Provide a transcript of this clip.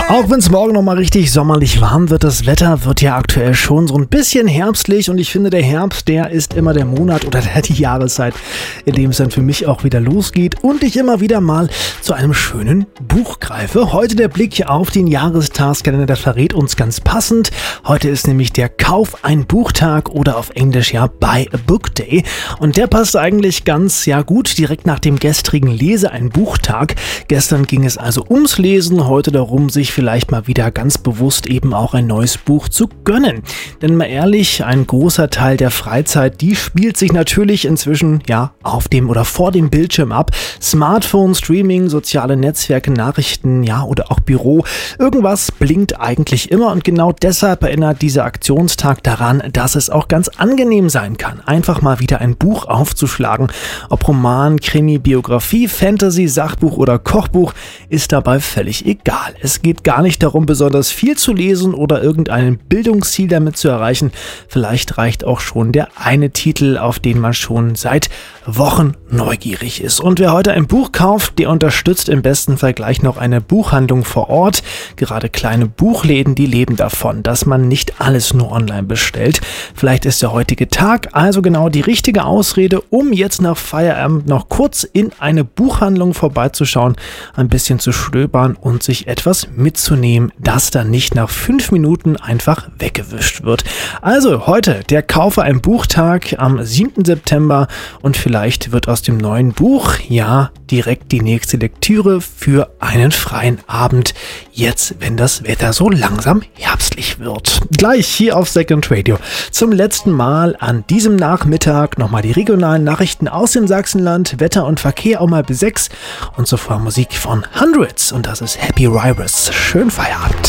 Auch wenn es morgen nochmal richtig sommerlich warm wird, das Wetter wird ja aktuell schon so ein bisschen herbstlich und ich finde, der Herbst, der ist immer der Monat oder die Jahreszeit, in dem es dann für mich auch wieder losgeht und ich immer wieder mal zu einem schönen Buch greife. Heute der Blick auf den Jahrestagskalender, der verrät uns ganz passend. Heute ist nämlich der Kauf ein Buchtag oder auf Englisch ja Buy a Book Day und der passt eigentlich ganz gut direkt nach dem gestrigen Lese ein Buchtag. Gestern ging es also ums Lesen, heute darum, sich vielleicht mal wieder ganz bewusst eben auch ein neues Buch zu gönnen. Denn mal ehrlich, ein großer Teil der Freizeit, die spielt sich natürlich inzwischen auf dem oder vor dem Bildschirm ab. Smartphone, Streaming, soziale Netzwerke, Nachrichten, oder auch Büro. Irgendwas blinkt eigentlich immer und genau deshalb erinnert dieser Aktionstag daran, dass es auch ganz angenehm sein kann, einfach mal wieder ein Buch aufzuschlagen. Ob Roman, Krimi, Biografie, Fantasy, Sachbuch oder Kochbuch, ist dabei völlig egal. Es geht gar nicht darum, besonders viel zu lesen oder irgendein Bildungsziel damit zu erreichen. Vielleicht reicht auch schon der eine Titel, auf den man schon seit Wochen neugierig ist. Und wer heute ein Buch kauft, der unterstützt im besten Fall gleich noch eine Buchhandlung vor Ort. Gerade kleine Buchläden, die leben davon, dass man nicht alles nur online bestellt. Vielleicht ist der heutige Tag also genau die richtige Ausrede, um jetzt nach Feierabend noch kurz in eine Buchhandlung vorbeizuschauen, ein bisschen zu stöbern und sich etwas mitzunehmen, das dann nicht nach 5 Minuten einfach weggewischt wird. Also heute der Kaufe ein Buchtag am 7. September und vielleicht wird aus dem neuen Buch direkt die nächste Lektüre für einen freien Abend, jetzt wenn das Wetter so langsam herbstlich wird. Gleich hier auf Second Radio. Zum letzten Mal an diesem Nachmittag nochmal die regionalen Nachrichten aus dem Sachsenland, Wetter und Verkehr auch mal bis 6 und zuvor Musik von Hundreds und das ist Happy Virus. Schönen Feierabend.